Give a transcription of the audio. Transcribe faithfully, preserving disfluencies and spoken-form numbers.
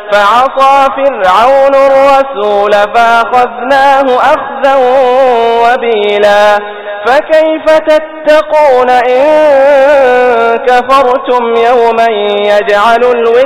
فعصى فرعون الرسول فأخذناه أخذا وبيلا فكيف تتقون إن كفرتم يوما يجعل الولدان